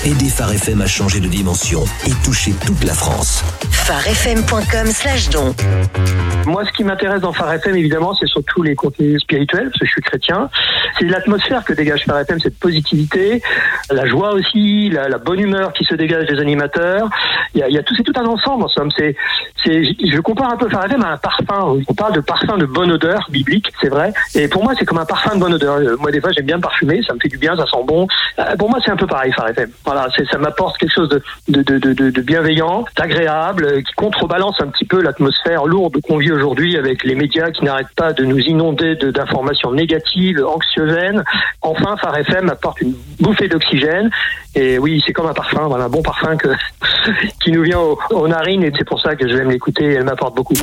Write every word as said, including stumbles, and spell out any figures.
Aidez Phare F M à changer de dimension et toucher toute la France. phare f m point com slash don. Moi, ce qui m'intéresse dans Phare F M, évidemment, c'est surtout les contenus spirituels, parce que je suis chrétien. C'est l'atmosphère que dégage Phare F M, cette positivité, la joie aussi, la, la bonne humeur qui se dégage des animateurs. Il y a, il y a tout, c'est tout un ensemble, en somme. C'est, c'est, je compare un peu Phare F M à un parfum. On parle de parfum de bonne odeur, biblique, c'est vrai. Et pour moi, c'est comme un parfum de bonne odeur. Moi, des fois, j'aime bien me parfumer, ça me fait du bien, ça sent bon. Pour moi, c'est un peu pareil, Phare F M. Voilà, c'est, ça m'apporte quelque chose de, de, de, de, de bienveillant, d'agréable, qui contrebalance un petit peu l'atmosphère lourde qu'on vit aujourd'hui avec les médias qui n'arrêtent pas de nous inonder de, d'informations négatives, anxiogènes. Enfin, Phare F M apporte une bouffée d'oxygène. Et oui, c'est comme un parfum, voilà, un bon parfum que, qui nous vient aux, aux narines. Et c'est pour ça que je vais l'écouter. Elle m'apporte beaucoup.